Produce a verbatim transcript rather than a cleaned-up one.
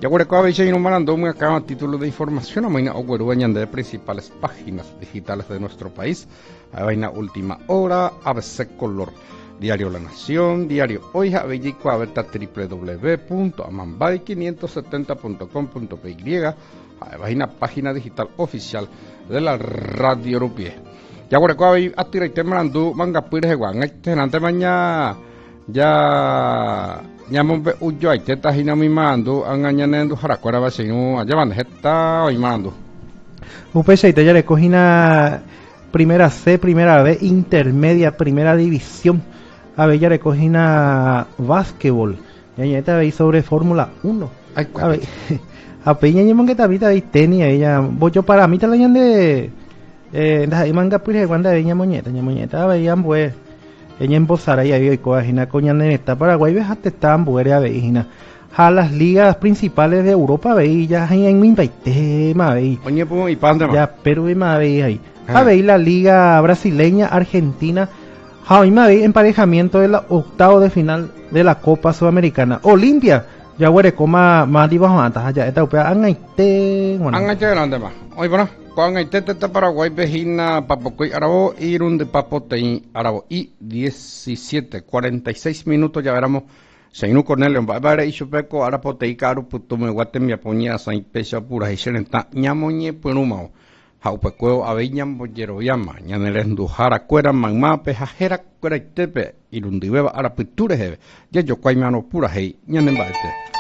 Ya guarecoa veis y no mandó muy acá a título de información a mañana o de principales páginas digitales de nuestro país. A vaina última hora, A B C Color, Diario La Nación, Diario Hoy, a Bellico a verta w w w punto amambay quinientos setenta punto com punto p y, a vaina página digital oficial de la Radio Rupie. Ya guarecoa veis a tirar y mandó manga pires de guan, este nante mañana ya nyamombe ujo aiteta hina mi mando angañanendo harakwara basinu allá van heta hoy mando Upesa y ya le cogina primera C, primera B, intermedia, primera división. A ver, ya le cogina básquetbol. Ya ya te veis sobre Fórmula uno. Ay, a ver, a peña ñemon que tabita de tenis ella, voy yo para mí te la ñan de eh da manga pues cuando veía moñeta, ña moñeta veían pues ella en Bozara y ahí coagina coña en esta Paraguay ves hasta estaban buenas veína a las ligas principales de Europa veía ahí en mi tema veí oñe pues y panda ya pero y más veía ahí a ver la liga brasileña Argentina a mí me veía emparejamiento de la octavo de final de la Copa Sudamericana Olimpia ya huele coma más debajo antes allá esta upea angaite bueno angaite grande más hoy bueno con el tete Paraguay vejina papocoy arabo y runde papotein arabo y diecisiete cuarenta y seis minutos ya veremos seinu Cornelio va y chupeco arapotei caro puto me guate mi apoña sain peso pura y serenta ñamoñe punumao haupecueo aveñan bollero yama ñaneles ndujara cuera manma pejajera cuera tepe y rundibeba arapiture hebe ya yo cuaimano pura hei ñanembaete